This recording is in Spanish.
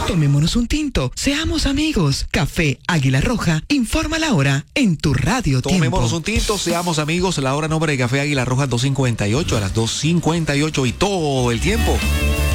Tomémonos un tinto, seamos amigos. Café Águila Roja, informa la hora en tu radio Tiempo. Tomémonos un tinto, seamos amigos. La hora nombre de Café Águila Roja 2:58 a las 2:58 y todo el tiempo.